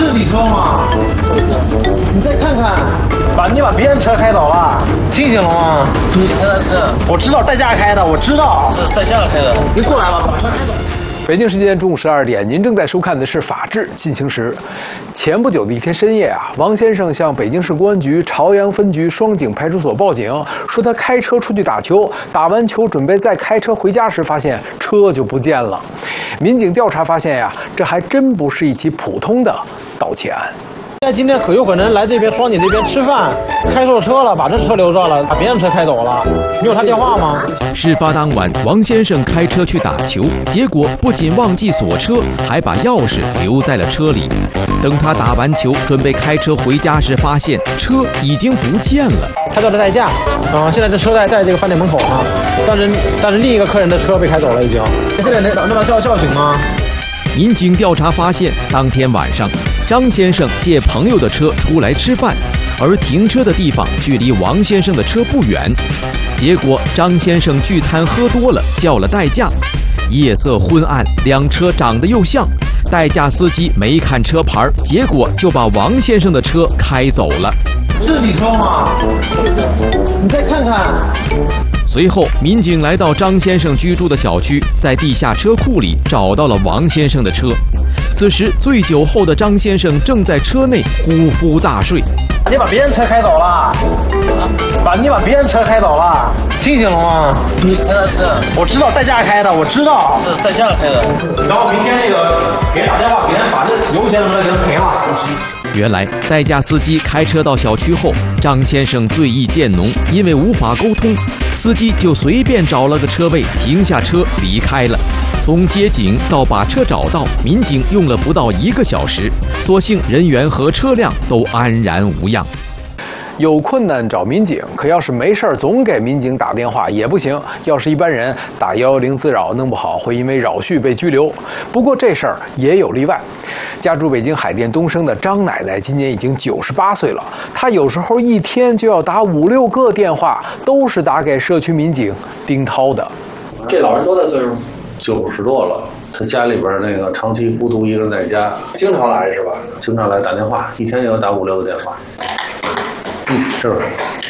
是你车吗？你再看看，你把别人车开走了，清醒了吗？ 你开的是？ 我知道代驾开的，我知道是代驾开的。 你过来吧，把车开走。 北京时间中午12点，您正在收看的是《法治进行时》。前不久的一天深夜王先生向北京市公安局朝阳分局双井派出所报警，说他开车出去打球，打完球准备再开车回家时，发现车就不见了。民警调查发现这还真不是一起普通的盗窃案。 今天可有可能来这边双井这边吃饭，开错车了，把这车留着了，把别人车开走了。你有他电话吗？ 事发当晚，王先生开车去打球，结果不仅忘记锁车，还把钥匙留在了车里。等他打完球，准备开车回家时，发现车已经不见了。 他叫的代驾，现在这车在这个饭店门口呢，但是另一个客人的车被开走了已经。这边能把叫醒吗？ 民警调查发现，当天晚上，张先生借朋友的车出来吃饭，而停车的地方距离王先生的车不远。结果张先生聚餐喝多了，叫了代驾。夜色昏暗，两车长得又像，代驾司机没看车牌，结果就把王先生的车开走了。 是你车吗？你再看看。 随后，民警来到张先生居住的小区，在地下车库里找到了王先生的车。此时，醉酒后的张先生正在车内呼呼大睡。 你把别人车开走了，你把别人车开走了，清醒了吗？ 你开的是？ 我知道代驾开的，我知道是代驾开的。 然后明天给人打电话，给人把这油钱什么的给人赔了。 原来代驾司机开车到小区后，张先生醉意渐浓，因为无法沟通，司机就随便找了个车位停下车离开了。从接警到把车找到，民警用了不到1个小时，所幸人员和车辆都安然无恙。 有困难找民警，可要是没事儿总给民警打电话也不行。要是一般人打110自扰，弄不好会因为扰絮被拘留。不过这事儿也有例外。家住北京海淀东升的张奶奶今年已经98岁了，她有时候一天就要打5、6个电话，都是打给社区民警丁涛的。 这老人多大岁数 ？90多了，他家里边那个长期孤独一个人在家， 经常来是吧？ 经常来打电话，一天也要打5、6个电话。是不是？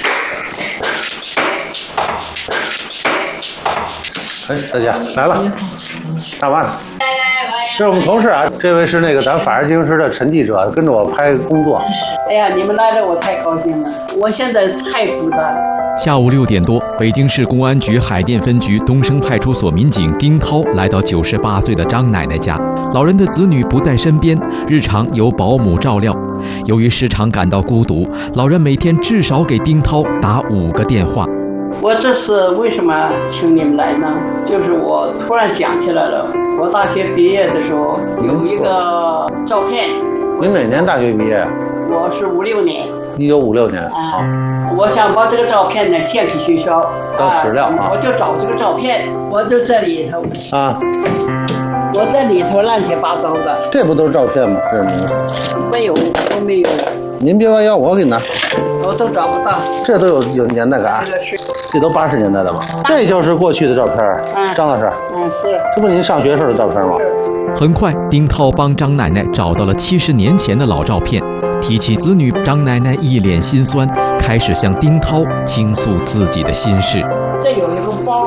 哎，大家来了，干嘛呢？这是我们同事啊，这位是那个咱法制进行时的陈记者，跟着我拍工作。 哎呀，你们来了，我太高兴了，我现在太孤单了。 下午6点多，北京市公安局海淀分局东升派出所民警丁涛来到98岁的张奶奶家，老人的子女不在身边，日常由保姆照料。由于时常感到孤独，老人每天至少给丁涛打5个电话。 我这次为什么请你们来呢？就是我突然想起来了，我大学毕业的时候有一个照片。 您哪年大学毕业？ 我是56年。 1956年。 我想把这个照片呢献给学校当史料啊。 我就找这个照片，我就这里头啊。 我在里头乱七八糟的， 这不都是照片吗？这是没有，都没有。 您别弯腰，我给你拿。 我都找不到。 这都有年代感，这都80年代的吗？这就是过去的照片。张老师。 是。 这不您上学时候的照片吗？ 很快，丁涛帮张奶奶找到了70年前的老照片。提起子女，张奶奶一脸心酸，开始向丁涛倾诉自己的心事。 这有一个包。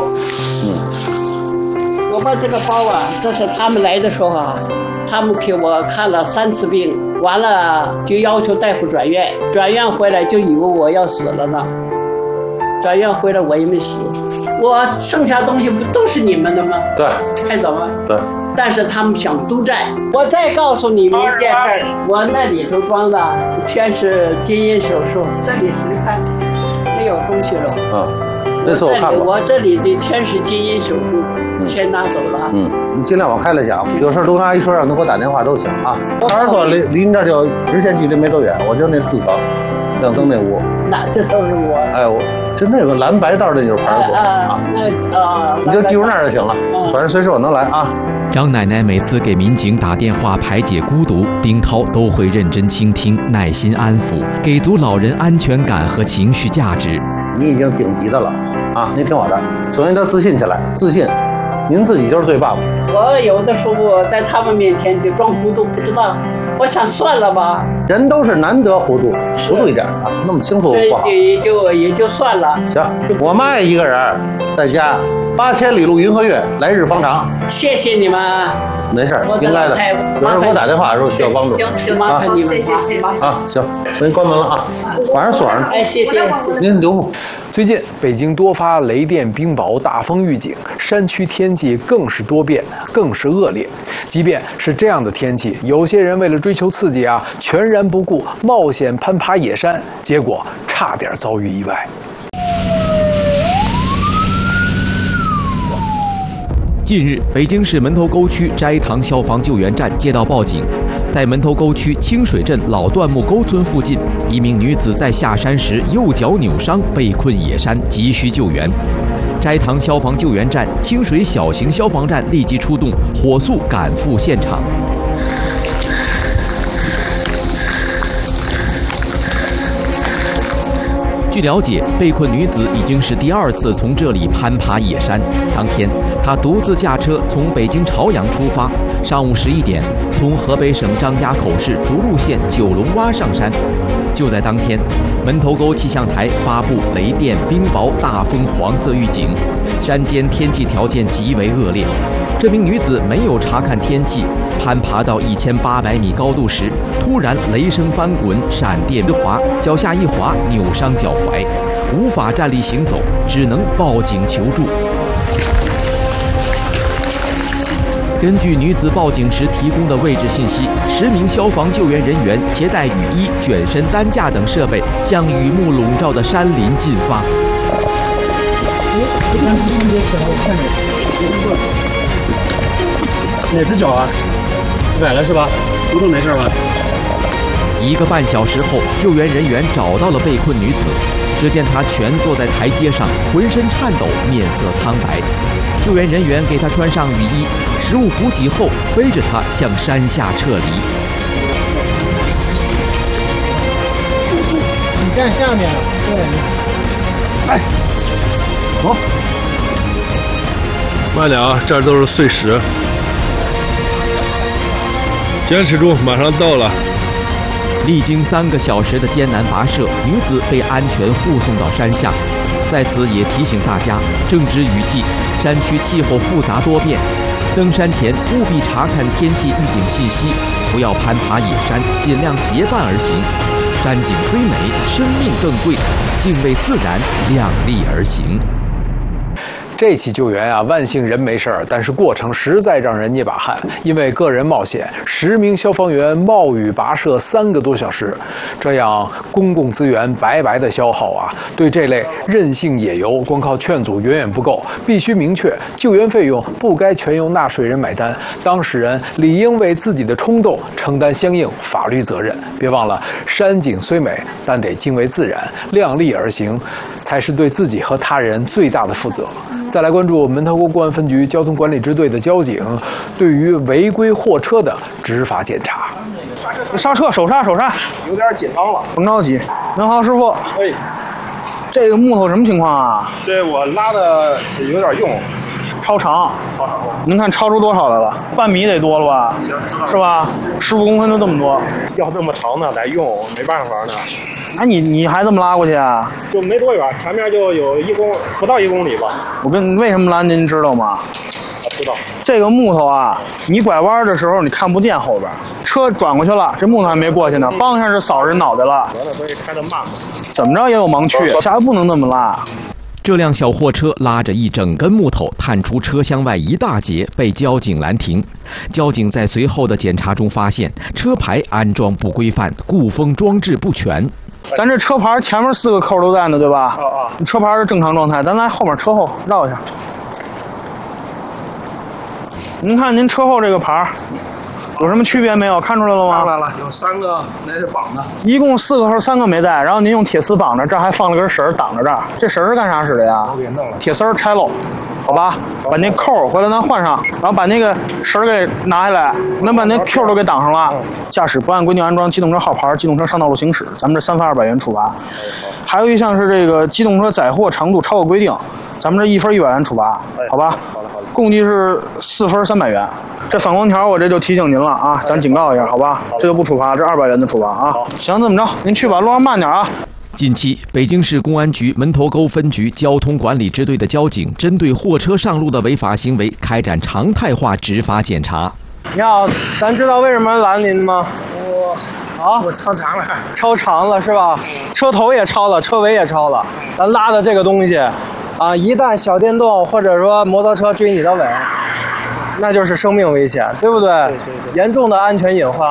我把这个包这是他们来的时候他们给我看了3次病，完了就要求大夫转院，转院回来就以为我要死了呢。转院回来我也没死，我剩下东西不都是你们的吗？ 对， 开走吗？ 对。 但是他们想督战。我再告诉你们一件事儿，我那里头装的全是基因手术，这里是看没有东西了。 那次我看过。 我这里的全是基因手术。全拿走了。 你尽量往开了讲，有事都跟阿姨说，让她给我打电话都行啊。派出所离你这就直线距离没多远，我就那4层，亮灯那屋。 那这都是我。 哎，我就那个蓝白道那就是派出所你就记住那儿就行了，反正随时我能来啊。 张奶奶每次给民警打电话排解孤独，丁涛都会认真倾听，耐心安抚，给足老人安全感和情绪价值。 你已经顶级的了啊！您听我的，首先他自信起来，自信。您自己就是最棒的。 我有的时候在他们面前就装糊涂，不知道我想算了吧。 人都是难得糊涂一点啊，那么清楚不好。 也就算了。 行，我们爱一个人，在家8000里路云和月，来日方长。 谢谢你们。 没事，应该的。有时候给我打电话的时候需要帮助。 行，麻烦你们，谢谢。 啊，行，我给你关门了啊，晚上锁上。 哎，谢谢。 您留步。 最近北京多发雷电、冰雹、大风预警，山区天气更是多变，更是恶劣。即便是这样的天气，有些人为了追求刺激啊，全然不顾，冒险攀爬野山，结果差点遭遇意外。 近日，北京市门头沟区斋堂消防救援站接到报警，在门头沟区清水镇老段木沟村附近，一名女子在下山时右脚扭伤，被困野山，急需救援。斋堂消防救援站、清水小型消防站立即出动，火速赶赴现场。据了解，被困女子已经是第2次从这里攀爬野山。当天，她独自驾车从北京朝阳出发，上午11点从河北省张家口市涿鹿县九龙洼上山。就在当天，门头沟气象台发布雷电、冰雹、大风黄色预警，山间天气条件极为恶劣。这名女子没有查看天气，攀爬到1800米高度时，突然雷声翻滚，闪电之滑，脚下一滑，扭伤脚踝，无法站立行走，只能报警求助。根据女子报警时提供的位置信息，10名消防救援人员携带雨衣、卷身担架等设备，向雨幕笼罩的山林进发。 哪只脚啊？崴了是吧？骨头没事吧 ？1个半小时后，救援人员找到了被困女子。只见她蜷坐在台阶上，浑身颤抖，面色苍白。救援人员给她穿上雨衣，食物补给后，背着她向山下撤离。 你站下面，对。 哎，走。 慢点啊，这儿都是碎石。坚持住，马上到了。 历经3个小时的艰难跋涉，女子被安全护送到山下。在此也提醒大家，正值雨季，山区气候复杂多变，登山前务必查看天气预警信息，不要攀爬野山，尽量结伴而行。山景虽美，生命更贵，敬畏自然，量力而行。 这起救援啊，万幸人没事儿，但是过程实在让人捏把汗。因为个人冒险，10名消防员冒雨跋涉3个多小时，这样公共资源白白的消耗啊！对这类任性野游，光靠劝阻远远不够，必须明确，救援费用不该全由纳税人买单，当事人理应为自己的冲动承担相应法律责任。别忘了，山景虽美，但得敬畏自然，量力而行，才是对自己和他人最大的负责。再来关注门头沟公安分局交通管理支队的交警对于违规货车的执法检查。 刹车，手刹， 有点紧张了， 甭着急。您好，师傅。 哎， 这个木头什么情况啊？ 这我拉的有点用， 超长。您看超出多少来了？半米得多了吧？是吧？15公分就这么多。 要这么长呢，得用，没办法呢。 哎，你还这么拉过去啊？ 就没多远，前面就有不到1公里吧。 我为什么拉您知道吗？ 知道。 这个木头啊，你拐弯的时候你看不见后边，车转过去了，这木头还没过去呢，帮一下就扫人脑袋了。 所以开得慢。 怎么着也有盲区，下回不能这么拉。 这辆小货车拉着一整根木头，探出车厢外一大截，被交警拦停。交警在随后的检查中发现，车牌安装不规范，固封装置不全。 咱这车牌前面4个扣都在呢，对吧？车牌是正常状态，咱来后面车后绕一下。您看您车后这个牌有什么区别没有？看出来了吗？ 看出来了，有3个那是绑的， 一共4个扣，3个没带，然后您用铁丝绑着，这儿还放了根绳挡着这儿。这绳是干啥使的呀？ 我给弄了。 铁丝拆喽，好吧？把那扣回来咱换上，然后把那个绳给拿下来，能把那 Q 都给挡上了。驾驶不按规定安装机动车号牌，机动车上道路行驶，咱们这3罚200元处罚。还有一项是这个机动车载货长度超过规定， 咱们这1分100元处罚，好吧？好的。共计是4分300元。这反光条我这就提醒您了啊，咱警告一下，好吧？这就不处罚，这200元的处罚啊。行，这么着，您去吧，路上慢点啊。 近期，北京市公安局门头沟分局交通管理支队的交警针对货车上路的违法行为开展常态化执法检查。 你好，咱知道为什么拦您吗？ 我超长了， 超长了是吧？车头也超了，车尾也超了。咱拉的这个东西，啊，一旦小电动或者说摩托车追你的尾，那就是生命危险，对不对？严重的安全隐患。